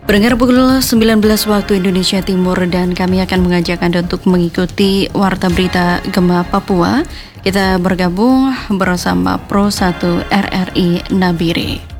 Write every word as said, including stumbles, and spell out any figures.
Pendengar pukul sembilan belas waktu Indonesia Timur dan kami akan mengajak Anda untuk mengikuti Warta Berita Gema Papua. Kita bergabung bersama Pro satu R R I Nabire.